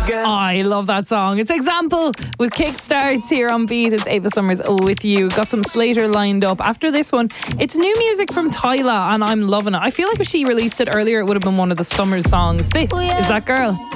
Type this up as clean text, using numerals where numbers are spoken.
I love that song. It's Example with Kickstarts here on Beat. It's Ava Summers with you. Got some Slater lined up. After this one, it's new music from Tyla, and I'm loving it. I feel like if she released it earlier, it would have been one of the summer songs. This is That Girl.